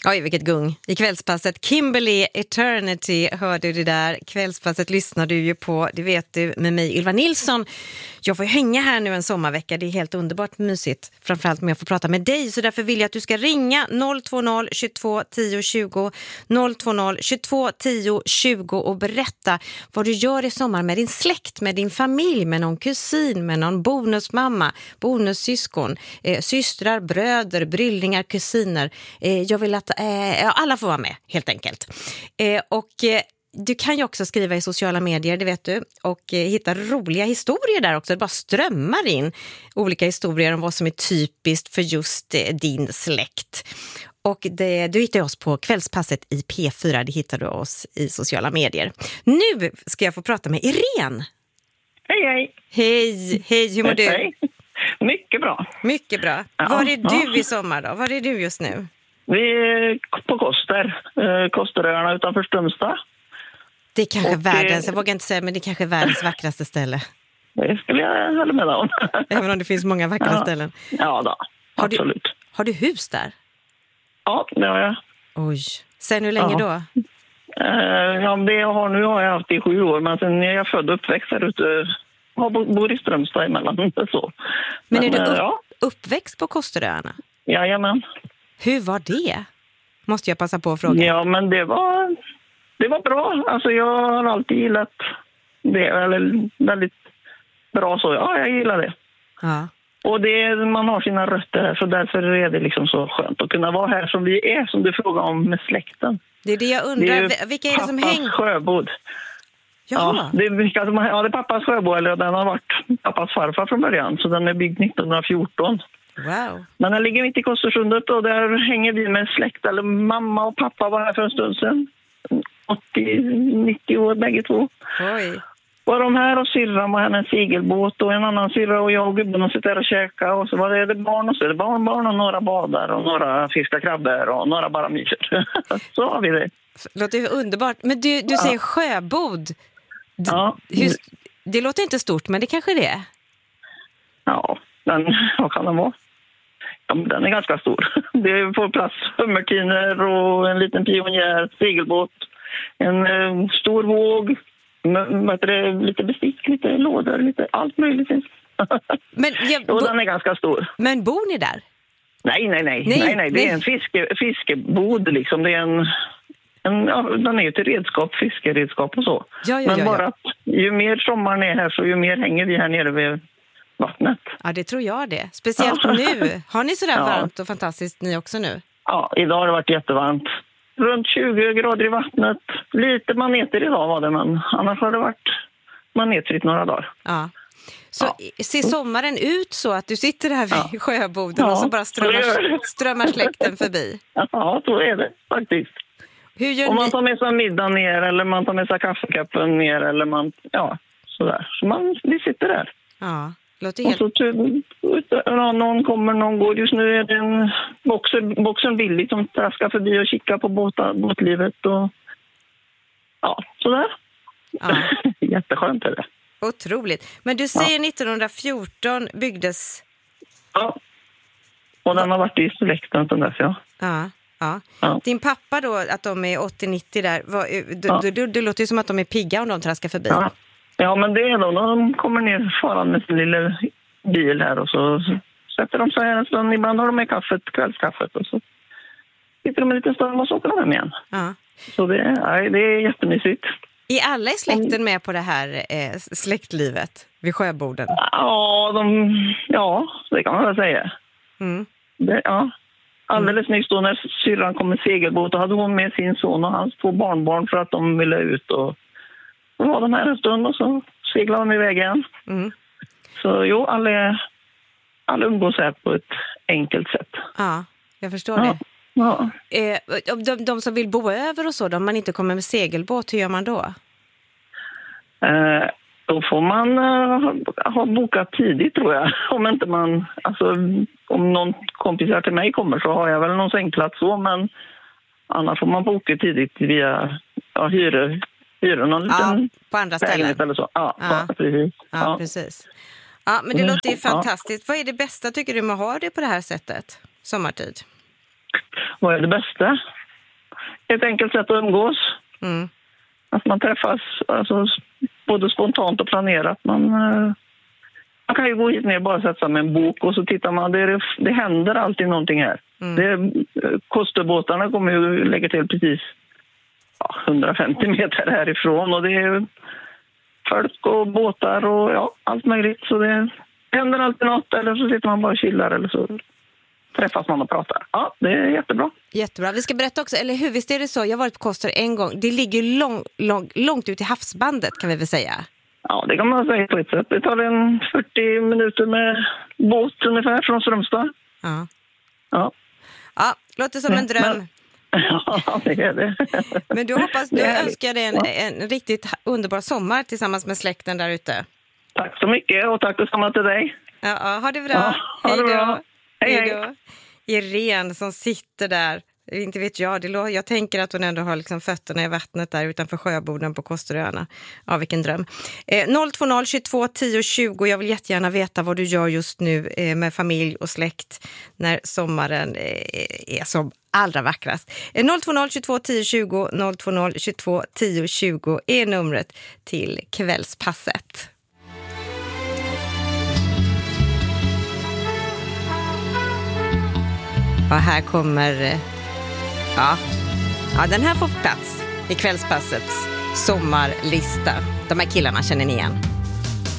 Oj, vilket gung. I kvällspasset Kimberly Eternity hörde du där. Kvällspasset lyssnar du ju på, det vet du, med mig Ylva Nilsson. Jag får ju hänga här nu en sommarvecka, det är helt underbart mysigt. Framförallt med att få prata med dig, så därför vill jag att du ska ringa 020 22 10 20 020 22 10 20 och berätta vad du gör i sommar med din släkt, med din familj, med någon kusin, med någon bonusmamma, bonussyskon, systrar, bröder, bryllingar, kusiner. Jag vill att alla får vara med, helt enkelt. Du kan ju också skriva i sociala medier, det vet du, och hitta roliga historier där också. Det bara strömmar in olika historier om vad som är typiskt för just din släkt. Och du hittar oss på kvällspasset i P4, det hittar du oss i sociala medier. Nu ska jag få prata med Irene. Hej, hej. Hej, hur mår du? Hej. Mycket bra. Mycket bra. Ja, Var är du i sommar då? Var är du just nu? Vi är på Kosteröarna utanför Strömstad. Det är kanske världens, jag vågar inte säga, men det är kanske världens vackraste ställe. Det skulle jag hålla med om. Även om det finns många vackra ställen. Ja då, absolut. Har du hus där? Ja, det har jag. Oj, sen hur länge då? Det jag har nu har jag haft i 7 år, men sen är jag född och uppväxt här ute. Jag bor i Strömstad emellan. Så. Men är du uppväxt på Kosteröarna? Jajamän. Hur var det? Måste jag passa på att fråga. Ja, men det var bra. Alltså jag har alltid gillat det. Eller väldigt bra så. Ja, jag gillar det. Ja. Och man har sina rötter här, så därför är det liksom så skönt att kunna vara här som vi är, som du frågar om med släkten. Det är det jag undrar. Vilka är det som hänger? Sjöbod. Ja, det är pappas sjöbod, eller den har varit pappas farfar från början, så den är byggd 1914. Wow. Men den ligger mitt i Kostersundet och där hänger vi med släkt. Eller mamma och pappa var här för en stund sedan. 80-90 år bägge två. Oj. Var de här och syrran var här en segelbåt och en annan syrra och jag och gubben och sitter där och käka. Och så var det barn och så är det barnbarn och några badar och några fiskar krabbor och några bara myser. Så har vi det. Låter ju underbart. Men du säger sjöbod. Ja. Det låter inte stort, men det kanske det är. Ja, vad kan den vara? Ja, den är ganska stor. Det får plats hummertiner och en liten pionjär, segelbåt, en stor våg, lite bestick, lite lådor, lite allt möjligt. Men den är ganska stor. Men bor ni där? Nej. Det är en fiskebod liksom. Det är den är ju till redskap, fiskeredskap och så. Men bara att ju mer sommaren är här så ju mer hänger vi här nere vid vattnet. Ja, det tror jag det. Speciellt nu. Har ni sådär varmt och fantastiskt ni också nu? Ja, idag har det varit jättevarmt. Runt 20 grader i vattnet. Lite maneter idag var det, men annars har det varit manetfritt några dagar. Ja. Så ser sommaren ut så att du sitter här vid sjöboden och så bara strömmar släkten förbi? Ja, så är det faktiskt. Hur gör man tar med sig middag ner eller man tar med sig kaffekappen ner eller sådär. Så vi sitter där. Ja. Och så någon kommer, någon går. Just nu är det en boxen Billy som traskar förbi och kikar på båtlivet och sådär. Ja. Jätteskönt är det. Otroligt. Men du säger 1914 byggdes... Ja, och den har varit i släkten sedan dess, Ja. Din pappa då, att de är 80-90 där, det låter ju som att de är pigga om de traskar förbi. Ja, men det är de kommer ner faran med sin lilla bil här och så sätter de sig här en stund. Ibland har de med kvällskaffet och så sitter de en liten stund och så åker de hem igen. Ja. Så det är jättemysigt. Är alla i släkten med på det här släktlivet vid sjöborden? Ja, det kan man väl säga. Mm. Alldeles nyss då när syrran kom med segelbåt och hade hon med sin son och hans 2 barnbarn för att de ville ut och var de här en stund och så seglade de iväg igen. Mm. Så alla umgås här på ett enkelt sätt. Ja, jag förstår det. Ja. De som vill bo över och så, om man inte kommer med segelbåt, hur gör man då? Då får man ha bokat tidigt tror jag. Om någon kompisar till mig kommer så har jag väl någon sängplats så, men annars får man boka tidigt via hyra någon liten på andra ställen eller så. Ja, precis. Ja, precis. Ja, men det låter ju fantastiskt. Vad är det bästa tycker du med att ha det på det här sättet sommartid? Vad är det bästa? ett enkelt sätt att umgås. Att man träffas alltså, både spontant och planerat. Man kan ju gå hit ner och bara sätta sig med en bok och så tittar man. Det händer alltid någonting här. Kosterbåtarna kommer ju lägga till precis 150 meter härifrån. Och det är folk och båtar och allt möjligt. Så det händer alltid något. Eller så sitter man bara och chillar eller så träffas man och pratar. Ja, det är jättebra. Jättebra. Vi ska berätta också, eller hur, visst är det så? Jag har varit på Koster en gång. Det ligger långt ut i havsbandet kan vi väl säga. Ja, det kan man säga på ett sätt. Det tar 40 minuter med båt ungefär från Strömstad. Ja, låter som en dröm. Ja, det är det. Men du önskar dig en riktigt underbar sommar tillsammans med släkten där ute. Tack så mycket och tack detsamma till dig. Ja, ha det bra. Ja, ha det bra. Hej då. Irene som sitter där. Inte vet jag. Jag tänker att hon ändå har liksom fötterna i vattnet där utanför sjöborden på Kosteröarna. Ja, vilken dröm. 020 22 10 20. Jag vill jättegärna veta vad du gör just nu med familj och släkt när sommaren är som allra vackrast. 020 22 10 20 020 22 10 20 är numret till Kvällspasset. Och här kommer... Ja, den här får plats i Kvällspassets sommarlista. De här killarna känner ni igen.